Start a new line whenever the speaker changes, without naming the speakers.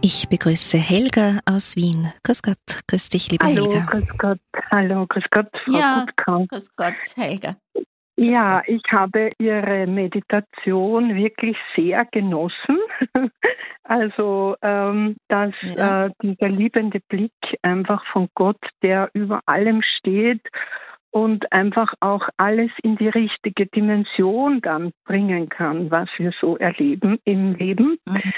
Ich begrüße Helga aus Wien. Grüß Gott, grüß dich, liebe
Hallo,
Helga.
grüß Gott. Hallo, grüß Gott, Frau
Ja,
Gutkau.
grüß Gott, Helga.
Ja, ich habe Ihre Meditation wirklich sehr genossen. Also, dass
Ja.
dieser liebende Blick einfach von Gott, der über allem steht und einfach auch alles in die richtige Dimension dann bringen kann, was wir so erleben im Leben.
Mhm.